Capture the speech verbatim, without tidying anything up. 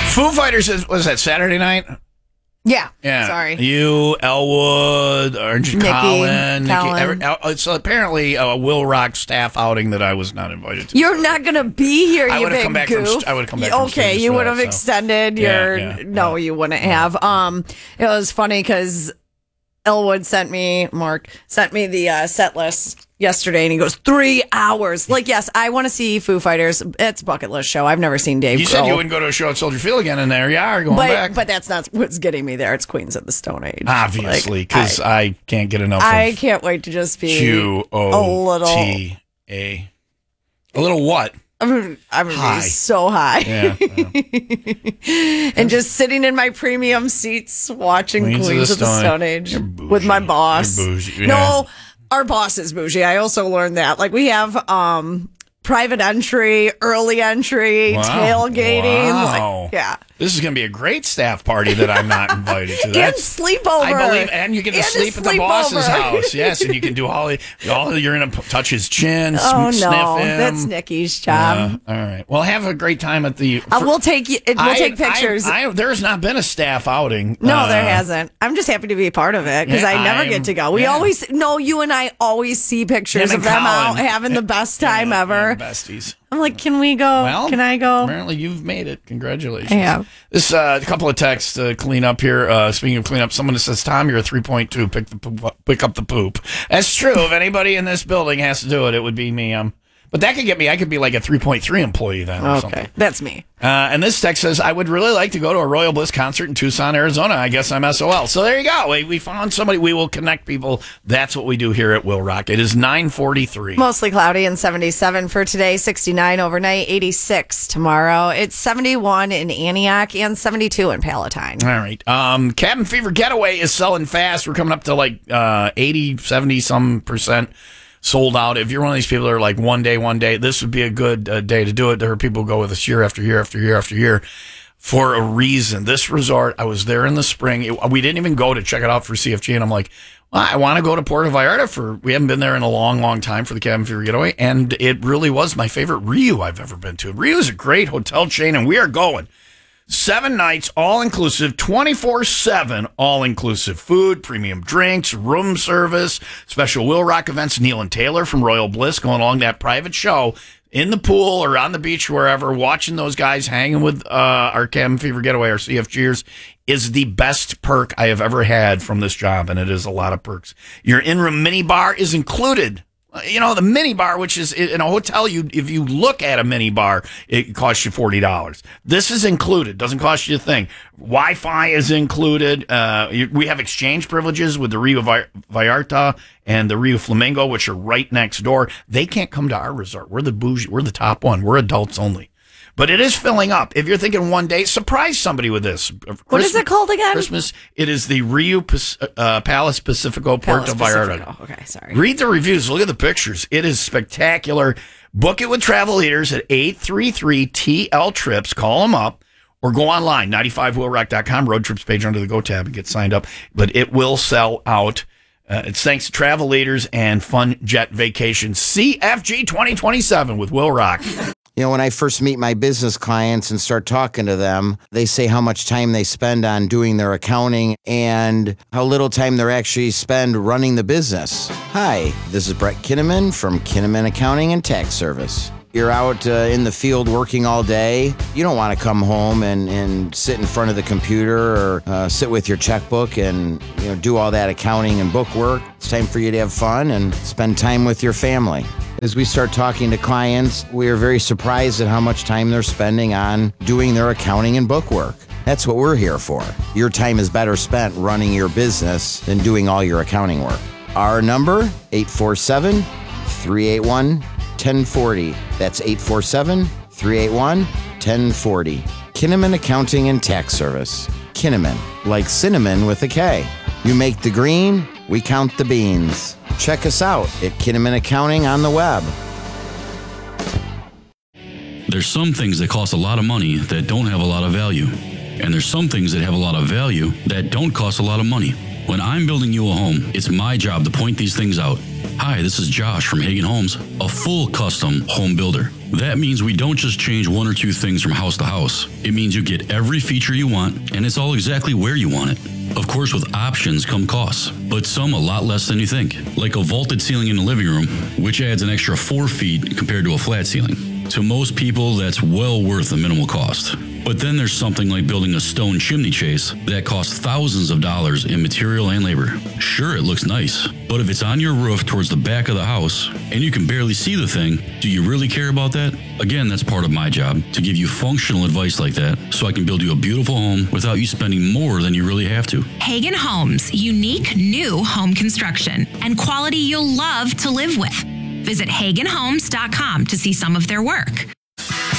Foo Fighters, is, was that Saturday night? Yeah. Yeah. Sorry. You, Elwood, Orange Nikki, Collin. Nikki, Collin. every, it's apparently a Will Rock staff outing that I was not invited to. You're not going to be here, I you would've big come back goof. from- I would've come back from Okay, Stooges you for would that, have so. extended Yeah, your... yeah, no, yeah. you wouldn't have. Um, It was funny because Elwood sent me, Mark, sent me the uh, set list yesterday, and he goes, three hours. Like, yes, I want to see Foo Fighters. It's a bucket list show. I've never seen Dave You Grohl. said you wouldn't go to a show at Soldier Field again, and there you are going but, back. But that's not what's getting me there. It's Queens of the Stone Age. Obviously, Like, because I, I can't get enough I of can't wait to just be Q a O little... T A. A little what? I'm, I'm gonna High. be so high. Yeah. yeah. And just sitting in my premium seats watching Queens Queens, of the of the Stone Stone Age. Age You're bougie. with my boss. You're bougie, yeah. No, our boss is bougie. I also learned that. Like, we have um private entry, early entry, Wow. tailgating. Wow. Like, yeah. This is going to be a great staff party that I'm not invited to. And That's, sleepover. I believe, and you get to And a sleep at the boss's sleepover. house. Yes, and you can do all. the- all you're going to touch his chin, Oh, sm- no. sniff him. That's Nikki's job. Yeah. All right. Well, have a great time at the. Uh, we'll take you. We'll I- take pictures. I, I, there's not been a staff outing. No, Uh, there hasn't. I'm just happy to be a part of it because Yeah, I never I'm- get to go. We yeah. always, no, you and I always see pictures Him of and them out Colin. having the best time Yeah, ever. yeah, besties. I'm like, can we go? Well, can I go? Apparently, you've made it. Congratulations. I have. This uh, a couple of texts to clean up here. Uh, speaking of clean up, someone says, "Tom, you're a three point two. Pick the poop up, pick up the poop." That's true. If anybody in this building has to do it, it would be me. Um, but that could get me. I could be like a three point three employee then. Or Okay, something. that's me. Uh, and this text says, I would really like to go to a Royal Bliss concert in Tucson, Arizona. I guess I'm S O L. So there you go. We, we found somebody. We will connect people. That's what we do here at Will Rock. It is nine forty-three. Mostly cloudy and seventy-seven for today, sixty-nine overnight, eighty-six tomorrow. It's seventy-one in Antioch and seventy-two in Palatine. All right. Um, Cabin Fever Getaway is selling fast. We're coming up to like uh, eighty, seventy some percent sold out. If you're one of these people that are like one day, one day, this would be a good uh, day to do it. There are people who go with us year after year after year after year for a reason. This resort, I was there in the spring. It, we didn't even go to check it out for C F G. And I'm like, well, I want to go to Puerto Vallarta for, we haven't been there in a long, long time for the Cabin Fever Getaway. And it really was my favorite Rio I've ever been to. Rio is a great hotel chain and we are going. Seven nights, all-inclusive, twenty-four seven, all-inclusive food, premium drinks, room service, special Will Rock events. Neil and Taylor from Royal Bliss going along that private show in the pool or on the beach, wherever, watching those guys hanging with uh, our Cabin Fever Getaway, our C F Gers, is the best perk I have ever had from this job, and it is a lot of perks. Your in-room mini bar is included. You know, the mini bar, which is in a hotel, you if you look at a mini bar, it costs you forty dollars. This is included. Doesn't cost you a thing. Wi-Fi is included. Uh, you, we have exchange privileges with the Rio Vallarta and the Rio Flamingo, which are right next door. They can't come to our resort. We're the bougie. We're the top one. We're adults only. But it is filling up. If you're thinking one day, surprise somebody with this. What Christmas, is it called again? Christmas. It is the Rio uh, Palace Pacifico Puerto Palace Vallarta. Pacifico. Okay, sorry. Read the reviews. Look at the pictures. It is spectacular. Book it with Travel Leaders at eight three three T L Trips. Call them up or go online, ninety-five will rock dot com, road trips page under the Go tab and get signed up. But it will sell out. Uh, it's thanks to Travel Leaders and Fun Jet Vacations. C F G twenty twenty-seven with Will Rock. You know, when I first meet my business clients and start talking to them, they say how much time they spend on doing their accounting and how little time they actually spend running the business. Hi, this is Brett Kinnaman from Kinnaman Accounting and Tax Service. You're out uh, in the field working all day. You don't want to come home and, and sit in front of the computer or uh, sit with your checkbook and you know do all that accounting and book work. It's time for you to have fun and spend time with your family. As we start talking to clients, we are very surprised at how much time they're spending on doing their accounting and book work. That's what we're here for. Your time is better spent running your business than doing all your accounting work. Our number, eight four seven, three eight one, one oh four oh. That's eight four seven, three eight one, one oh four oh. Kinnaman Accounting and Tax Service. Kinnaman, like cinnamon with a K. You make the green, we count the beans. Check us out at Kinnaman Accounting on the web. There's some things that cost a lot of money that don't have a lot of value. And there's some things that have a lot of value that don't cost a lot of money. When I'm building you a home, it's my job to point these things out. Hi, this is Josh from Hagen Homes, a full custom home builder. That means we don't just change one or two things from house to house. It means you get every feature you want, and it's all exactly where you want it. Of course, with options come costs, but some a lot less than you think. Like a vaulted ceiling in the living room, which adds an extra four feet compared to a flat ceiling. To most people, that's well worth the minimal cost. But then there's something like building a stone chimney chase that costs thousands of dollars in material and labor. Sure, it looks nice, but if it's on your roof towards the back of the house and you can barely see the thing, do you really care about that? Again, that's part of my job, to give you functional advice like that so I can build you a beautiful home without you spending more than you really have to. Hagen Homes, unique new home construction and quality you'll love to live with. Visit Hagen Homes dot com to see some of their work.